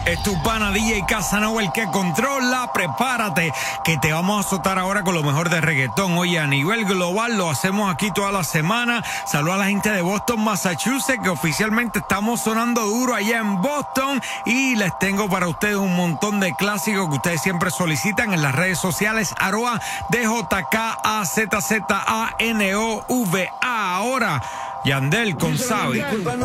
Es tu pana DJ Casanova el que controla. Prepárate que te vamos a azotar ahora con lo mejor de reggaetón. Oye, a nivel global lo hacemos aquí toda la semana. Saludos a la gente de Boston, Massachusetts, que oficialmente estamos sonando duro allá en Boston. Y les tengo para ustedes un montón de clásicos que ustedes siempre solicitan en las redes sociales. @DJKAZZANOVA. Ahora, Yandel con Sabi.